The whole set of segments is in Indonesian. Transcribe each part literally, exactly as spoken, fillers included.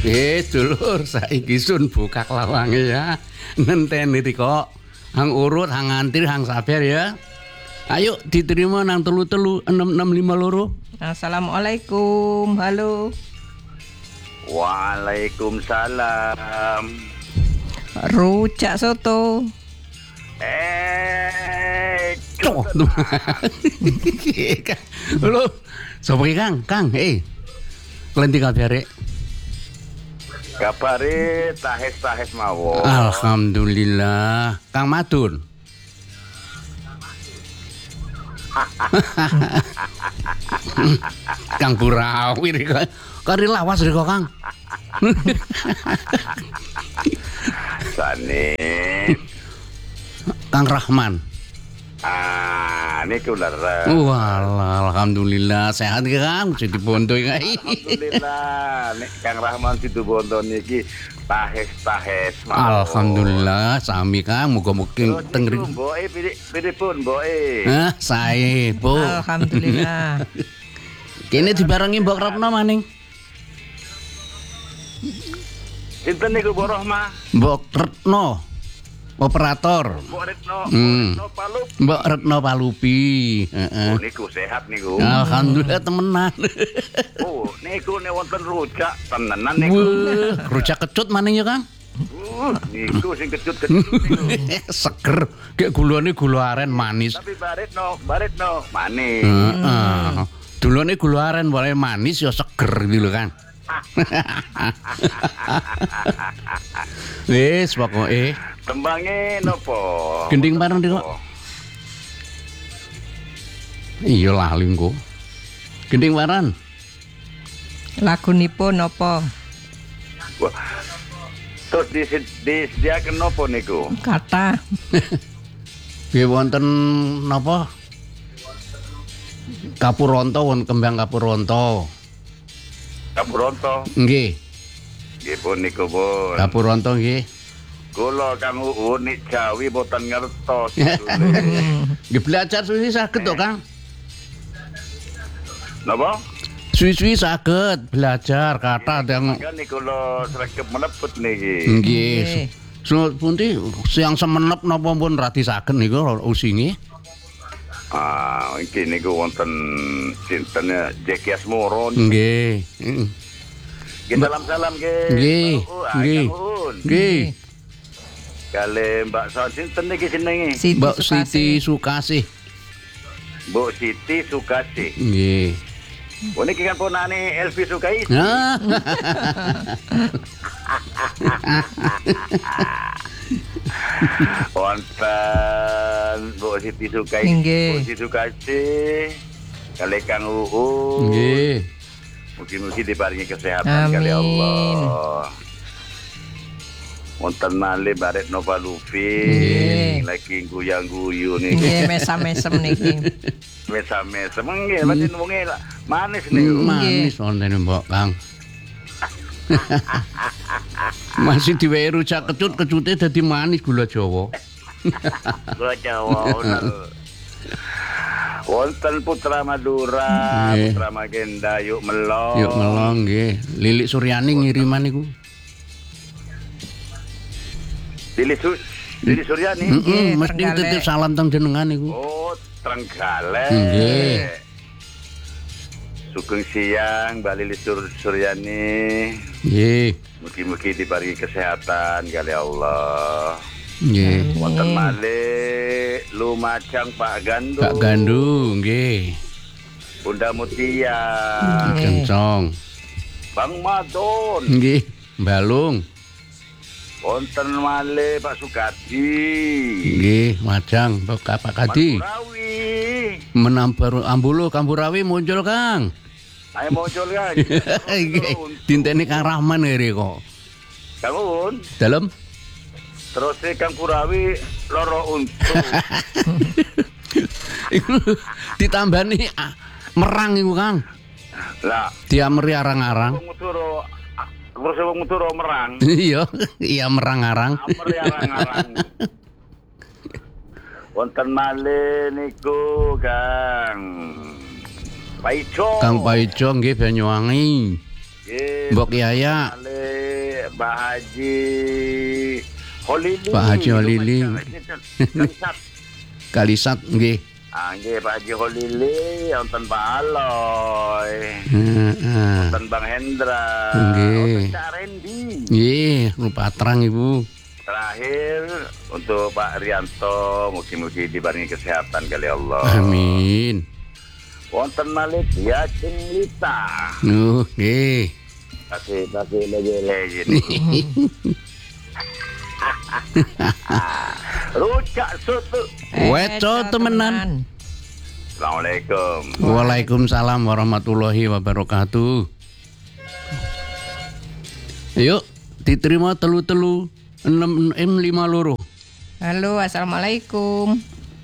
Eh, dulur, saiki sun buka lawange ya. Nenteni kok. Hang urut, hang ngantri, hang sabar ya. Ayo diterima nang telu telu enam enam lima loro. Assalamualaikum. Halo. Waalaikumsalam. Rujak soto. Eh, Tuh. Lho, sapa iki Kang? Kang, eh. Klenti kabare. Kabare tahes-tahes mawon. Alhamdulillah. Kang Madun. Kang Burawi rek. Kari lawas rek Kang. Sane. Kang Rahman. Ah, niku lara. Walah, alhamdulillah sehat ki Kang, sing dibondo iki. Alhamdulillah, nek Kang Rahman situ bondo niki tahes-tahes mawon. Alhamdulillah sami Kang, muga-muga teng mriki. Mboke piripun mboke? Hah, sae, Bu. Alhamdulillah. Kene dibarengi Mbok Retno maning. Sinten niku Bu Rohmah? Mbok Retno. Operator. Mbok Retno, Hmm. Retno Palu. Mbok Retno Palupi, heeh. Oh, niku sehat niku. Alhamdulillah temenan. Oh, niku nek wonten rujak tenenan niku. Wah, rujak kecut maning ya, Kang? Uh, niku sing kecut-kecut niku. Seger, kayak gulane gula aren manis. Tapi baretno, baretno manis. Heeh. Dulune gula aren boleh manis ya seger gitu lho, Kang. Wis pokoke Tembange nopo? gending bareng kok. Iya lali engko. Gending waran. Lagunipun napa? Wah. Terus dis disediaken nopo niku? Kathah. Nggih wonten napa? Kapuronto wonten kembang kapuronto. Kapuronto. Nggih. Nggih pun niku pun. Kapuronto nggih. Kula Kang Uun nik Jawi boten ngertos. Nggih belajar suwi saged to, Kang? Napa? Suwi-suwi saged belajar kata yang Kan niku kula sregep meneput niki. nggih. So punti siang semenep napa pun radi saged niku usinge. Ah, iki niku wonten sinten Jeki Asmoro. Nggih. Heeh. Nggih salam-salam nggih. Nggih. Nggih. Nggih. Kale Mbak Son sinten niki jenenge? Siti Mbak Sukasih. Siti Sukasih. Mbok Siti Sukasih. Nggih. Oh niki kan ponane Elvi Sukaisi. Nah. Wonten Mbok Siti Sukaisi. Nggih. Mbok Siti Sukasih. Kale Kang Uun. Nggih. Mugi-mugi diparingi kesehatan kali Amin. Allah. Wonten malih Baretno Palupi. Nggih. Lagi guyang-guyu niki. Nggih, mesam-mesem niki. Mesam-mesam nggih, pancen wonge manis niku. Manis wonten Mbok Kang. Masih diwehi rujak kecut, kecute dadi manis gula Jawa. Gula Jawa. Wonten Putra Madura, Nggih. Putra Magenda, yuk melong. Yuk melong nggih. Lilik Suryani ngiriman niku. Lili Su Lili Suryani. Heeh, Nggih, mesti Trenggalek. titip salam teng jenengan niku. Oh, Trenggalek. Nggih. Sugeng siang Mbak Lili Sur Suryani. Nggih. Mugi-mugi diparingi kesehatan kali Allah. Nggih. Wonten malih Lumajang Pak Gandu. Kak Gandu nggih. Bunda Mutia. Nggih. Kencong. Bang Madon. Nggih, Balung. Wonten malih Pak Sukadi. Nggih, Majang Pak Pak Kadi. Rawi. Menampar ambulo Kampurawi muncul, Kang. Ayo muncul kan. Nggih, dinteni Kang Rahman ngene kok. Kang Un. Dalem Terus si Kang Purawi loro untu. iku ditambani ah, merang iku, Kang. Lah, Diameri arang-arang. wong Madura terus wong Madura merang. Iya, iya merang-arang. Amri arang-arang. Wonten malih niku Kang Paijo. Kang Paijo nggih Banyuwangi. Nggih. Mbok Yaya. Malih Pak Haji Holili. Pak Haji Holili. Kalisat. Kalisat nggih. Ah, nggih Pak Haji Holili, wonten Pak Aloy. Heeh. Wonten Bang Hendra. Nggih. Wonten Cak Rendi. Nggih, lupa terang Ibu. Terakhir untuk Pak Rianto, mugi-mugi dibarengi kesehatan kali Allah. Amin. Wonten malih ya Cinglita. Nuh, nggih. Kasih kasih lege-lege. Rujak soto. Weco temenan. Assalamualaikum. Waalaikumsalam warahmatullahi wabarakatuh. Yuk, diterima telu-telu enam M lima loro. Halo, assalamualaikum.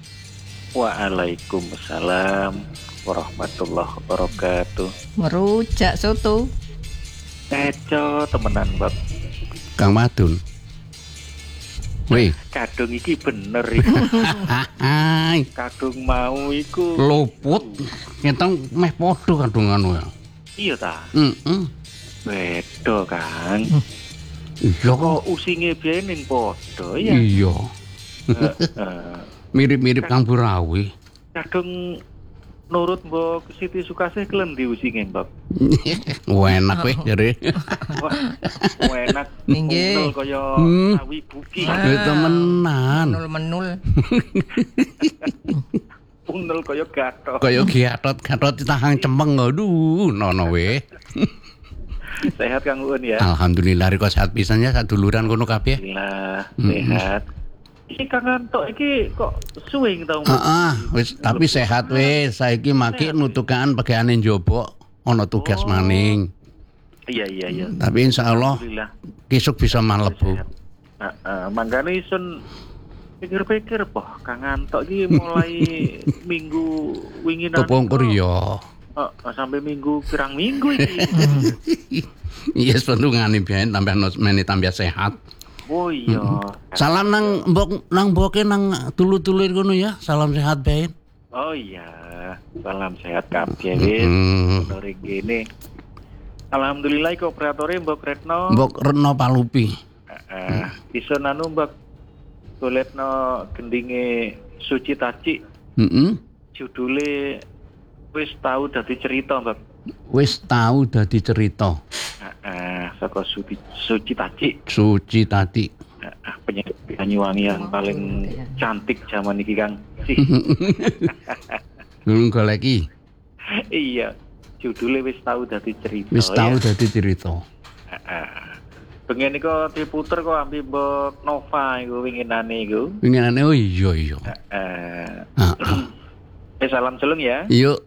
Waalaikumsalam warahmatullahi wabarakatuh. Merujak soto. Eco temenan Bab. Kang Madun. Wih, Kadung iki bener iki. hai, Kadung mau iku luput. Kita meh podo kadungan ya. iya ta. Heeh. Beda Kang. Iya kok. Kok usinge biyen ning padha ya. Iya. Heeh. Mirip-mirip Kang Burawi. Kadung nurut Mbok Siti Sukasih klendi usinge Mbak. Wah, enak weh jare. Wah, enak. Nggih. Ungkel kaya Hmm. sawi buki. Itu temenan. Menul-menul. Ungkel kaya gathok. Kaya gatot-gatot ditahang cemeng. Aduh, nono weh. Sehat Kang Uun ya. Alhamdulillah riko sehat pisannya saduluran kono kabeh. Alhamdulillah Mm-mm. sehat. Iki Kang Anto iki kok suwing tau. Heeh, wis tapi sehat wis. Saiki maki nutukan pakaiane njaba ana tugas Oh. maning. Iya iya iya. Tapi insyaallah Alhamdulillah. besok bisa malebu. Heeh, mangkane isun pikir-pikir poh Kang Anto iki mulai minggu wingi nang Kepungkur ya. Heeh, sampai minggu pirang minggu iki. Iya sepentungane biyen tambah meni tambah sehat. Oh iya. Salam nang mbok nang mboke nang dulu-dulur kono ya. Salam sehat bae. Oh iya. Salam sehat kabeh wis. Hmm. Nore kene. Alhamdulillah iku operatore Mbok Retno. Mbok Retno Palupi. Heeh. Isun anu Mbok goletno gendinge Suci Taci. Heeh. Judule wis tau dadi cerita Mbok. Wis tau dadi cerita. Heeh, saka Suci Suci Taci. Suci tadi. Heeh, penyanyi Banyuwangi yang paling cantik zaman iki Kang. Sih. Durung goleki. Iya. Judule wis tau dadi cerita. Wis tau ya. dadi cerita. Heeh. Bengen iki diputer kok ambil Mbok Nova iku winginane iku. Winginane oh iya iya. Heeh. Heeh. Eh salam seleng ya. Yuk.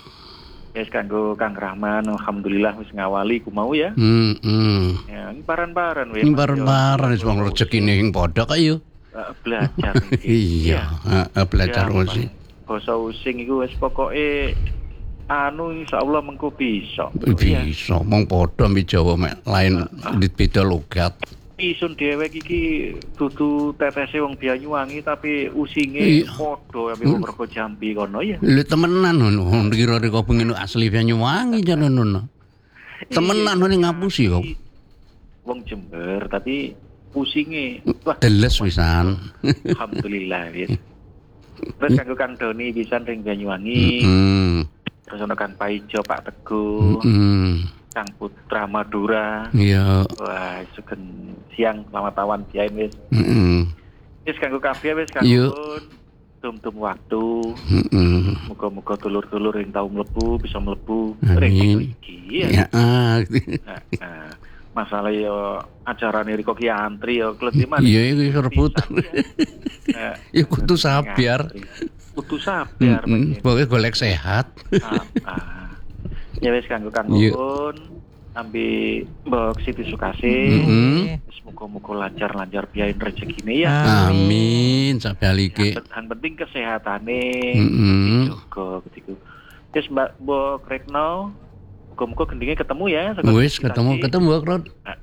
Wis kanggo Kang Rahman, alhamdulillah wis ngawali ku mau ya. Hmm, hmm. Ya, ini paran-paran wis. Ini bareng-bareng wis wong rezekine ing padha kok yo. Eh, belajar iki. Iya, heeh belajar Ya, musik. Basa using iku wis pokoke anu insyaallah mengko bisa. Bisa, mong padha mbi Jawa mek lain beda logat. Isun dhewek iki dudu tetese wong Banyuwangi tapi usinge Iya. padha ambek wong Mergo Jambi kono ya. Lho temenan ngono, kira-kira pengen asli Banyuwangi jane ngono. Temenan ngene ngapusi kok. Wong Jember tapi usinge wah Deles pisan. alhamdulillah wis. Terus kanggo Kang Doni pisan ring Banyuwangi. Hmm. Terus ono Kang Paijo, Pak Teguh, Hmm. Kang Putra Madura. Iya. Wah, sugeng siang selamat tawan biyen wis. Heeh. Wis kanggo kabeh wis Iya. kanggo tum-tum waktu. Heeh. Muga-muga dulur-dulur yang tau mlebu bisa mlebu Amin. ring iki ya. Ya, ah. Nah, nah, masalah yo acarane Riko Ki antri yo kletiman. Iya iku rebutan. Nah, Ya kudu sabar. kudu sabar. Heeh, pokoke golek sehat. Ah, ah. Ya wis kanggo Kang Iya. Uun, ambi Mbok Siti Sukasih. Heeh. Wis muga-muga lancar-lancar biayain rezekine ya. Amin, sabalike. Yang penting kesehatane. Heeh. Juga gitu. Terus Mbak Mbok Retno, muga-muga gendingnya ketemu ya. saka Wis Siti ketemu Taci. ketemu Krot.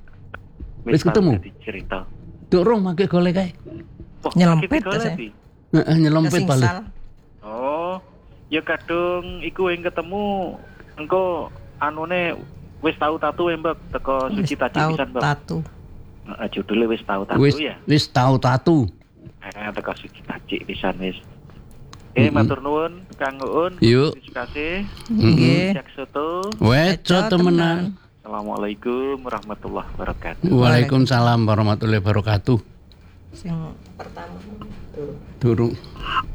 Wis tahu ketemu? jadi cerita. Durung make golek kae. Wah, Nyelempet sakit ta, saya? golek, Bi. Heeh, nyelempet balik. Kesingsal. Oh, ya kadung iku yang ketemu engko anune wis tau tatu ya Mbak teko Suci Wis Taci tau pisan Mbak. tatu. Heeh, judulnya wis tahu tahu Wis ya. wis tau tatu. Eh teko siji tacik pisan wis. Eh matur nuwun Kang Uun. Yuk. Terima kasih. Nggih. Jak soto. Weco temenan. Assalamualaikum warahmatullahi wabarakatuh. Waalaikumsalam warahmatullahi wabarakatuh. Sing pertama Durung.